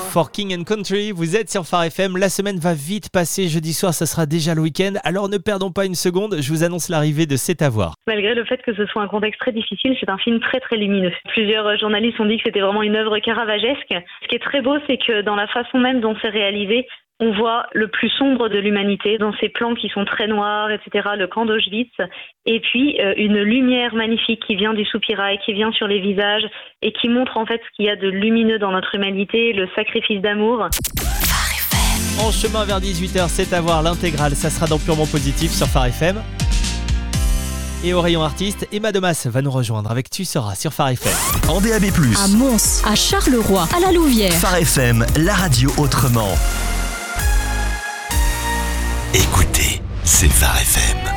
for King and Country. Vous êtes sur Phare FM. La semaine va vite passer. Jeudi soir, ça sera déjà le week-end. Alors ne perdons pas une seconde. Je vous annonce l'arrivée de C'est à voir. Malgré le fait que ce soit un contexte très difficile, c'est un film très très lumineux. Plusieurs journalistes ont dit que c'était vraiment une œuvre caravagesque. Ce qui est très beau, c'est que dans la façon même dont c'est réalisé, on voit le plus sombre de l'humanité dans ces plans qui sont très noirs, etc., le camp d'Auschwitz, et puis une lumière magnifique qui vient du soupirail, qui vient sur les visages et qui montre en fait ce qu'il y a de lumineux dans notre humanité, le sacrifice d'amour. En chemin vers 18h, C'est à voir l'intégrale. Ça sera dans Purement Positif sur Phare FM. Et au rayon artiste, Emma Domas va nous rejoindre avec Tu seras sur Phare FM. En DAB+, À Mons, à Charleroi, à la Louvière. Phare FM, la radio autrement. Écoutez, c'est Phare FM.